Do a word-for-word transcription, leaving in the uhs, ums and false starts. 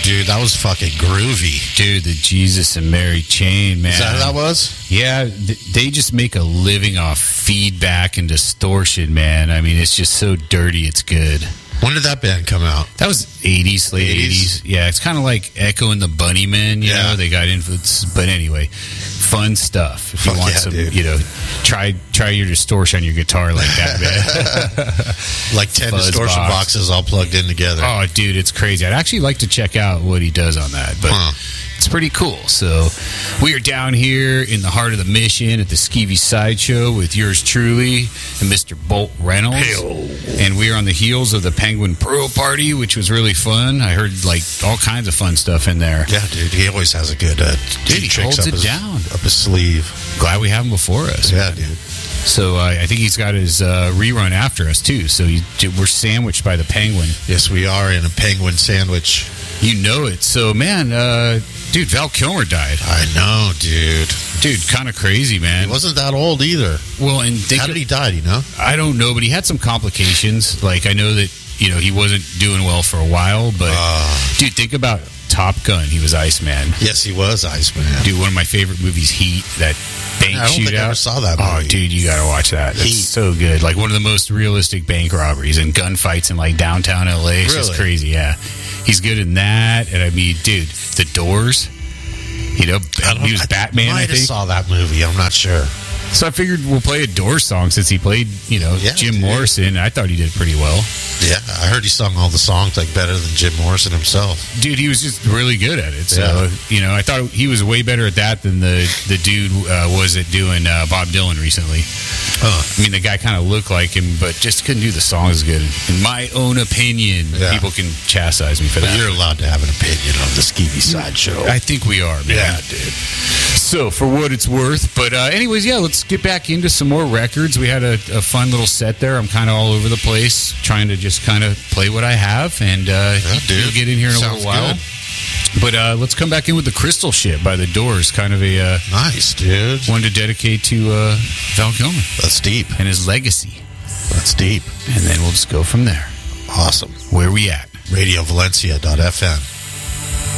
dude, that was fucking groovy. Dude, the Jesus and Mary chain, man. Is that how that was? Yeah, th- they just make a living off feedback and distortion, man. I mean, it's just so dirty, it's good. When did that band come out? That was eighties, late eighties. Yeah, it's kind of like Echo and the Bunnymen, you Yeah. know, they got influence. But anyway, fun stuff. If you Fuck want yeah, some, dude. you know, try try your distortion on your guitar like that, man. Like ten Fuzz distortion box. boxes all plugged in together. Oh, dude, it's crazy. I'd actually like to check out what he does on that, but Huh. it's pretty cool. So we are down here in the heart of the Mission at the Skeevy Sideshow with yours truly and Mister Bolt Reynolds. Hey-o. And we are on the heels of the Penguin Pro Party, which was really fun. I heard like all kinds of fun stuff in there. Yeah, dude, he always has a good uh, Dude, he tricks holds up it his, down. up his sleeve. Glad we have him before us. Yeah, dude. So uh, I think he's got his uh, rerun after us too. So he, we're sandwiched by the Penguin. Yes, we are in a penguin sandwich. You know it. So man, uh, dude, Val Kilmer died. I know, dude. Dude, kind of crazy, man. He wasn't that old either. Well, and think How did he die, do you know? I don't know, but he had some complications. Like I know that you know he wasn't doing well for a while, but Uh, dude, think about Top Gun. He was Iceman. yes, he was Iceman. Dude, one of my favorite movies, Heat. That bank I don't shootout. think I ever saw that Oh, movie. dude, you gotta watch that. That's Heat. so good. Like one of the most realistic bank robberies and gunfights in like downtown L A. It's just Really? crazy. Yeah, he's good in that. And I mean, dude, The Doors. You know, I don't- he was I Batman. I might have think. saw that movie. I'm not sure. So I figured we'll play a Doors song since he played, you know, Yeah, Jim dude. Morrison. I thought he did pretty well. Yeah, I heard he sung all the songs like better than Jim Morrison himself. Dude, he was just really good at it. So, Yeah. you know, I thought he was way better at that than the, the dude uh, was at doing uh, Bob Dylan recently. Huh. I mean, the guy kind of looked like him, but just couldn't do the songs as good. In my own opinion, Yeah. people can chastise me for But that. you're allowed to have an opinion on the Skeevy Sideshow. I think we are, man. Yeah, dude. So, for what it's worth. But, uh, anyways, yeah, let's get back into some more records. We had a, a fun little set there. I'm kind of all over the place, trying to just kind of play what I have. And uh, Yeah, dude. you'll get in here in a Sounds little while. good. But uh, let's come back in with the Crystal Shit by the Doors. Kind of a uh, Nice, dude. one to dedicate to uh, Val Kilmer That's deep. and his legacy. That's deep. And then we'll just go from there. Awesome. Where we at? radio valencia dot f m.